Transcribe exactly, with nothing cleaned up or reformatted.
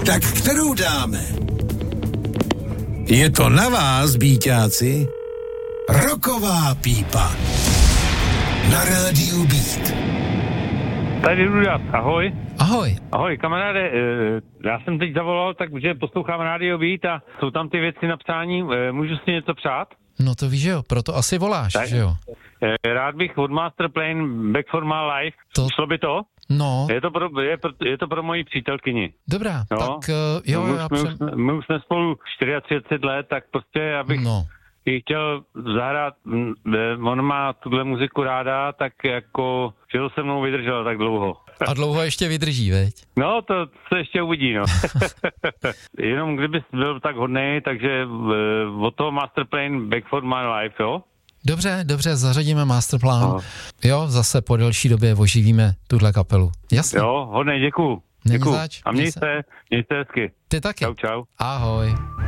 Tak kterou dáme? Je to na vás, býťáci. Rocková pípa. Na rádiu Beat. Tady Rudas, ahoj. Ahoj. Ahoj, kamaráde, já jsem teď zavolal, takže poslouchám rádio Beat a jsou tam ty věci na psání, můžu si něco přát? No to víš, že jo, proto asi voláš, tak, že jo? Rád bych od Masterplane Back for My Life, to... šlo by to? No. Je to pro, je, je to pro moji přítelkyni. Dobrá, no? Tak uh, jo, no, já my, přem... už, my už jsme spolu třicet čtyři let, tak prostě abych no. jí chtěl zahrát, on má tuhle muziku ráda, tak jako, že to se mnou vydrželo tak dlouho. A dlouho ještě vydrží, veď? No, to se ještě uvidí, no. Jenom kdybys byl tak hodnej, takže uh, od toho Masterplane Back for My Life, jo? Dobře, dobře, zařadíme Masterplan. No. Jo, zase po delší době oživíme tuhle kapelu. Jasně. Jo, hodnej, děkuju. Není děkuju. zač. A měj se, měj se hezky. Ty taky. Čau, čau. Ahoj.